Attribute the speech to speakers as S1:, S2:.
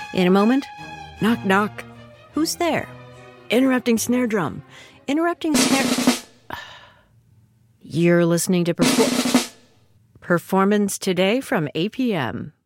S1: In a moment, knock, knock. Who's there? Interrupting snare drum. Interrupting snare... You're listening to Performance Today from APM.